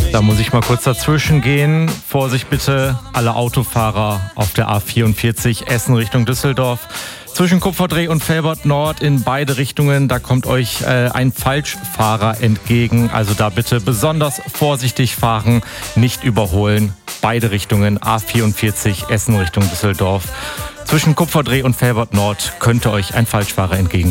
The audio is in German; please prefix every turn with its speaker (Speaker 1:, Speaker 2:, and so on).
Speaker 1: Da muss ich mal kurz dazwischen gehen. Vorsicht bitte, alle Autofahrer auf der A44 Essen Richtung Düsseldorf. Zwischen Kupferdreh und Velbert Nord in beide Richtungen, da kommt euch ein Falschfahrer entgegen. Also da bitte besonders vorsichtig fahren, nicht überholen. Beide Richtungen, A44 Essen Richtung Düsseldorf. Zwischen Kupferdreh und Velbert Nord könnte euch ein Falschfahrer entgegen.